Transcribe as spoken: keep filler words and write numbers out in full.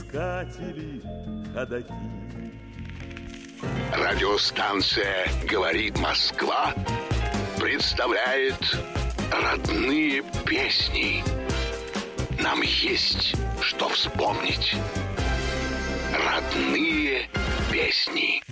искатели ходаки. Радиостанция «Говорит Москва» представляет родные песни. Нам есть что вспомнить. Родные песни.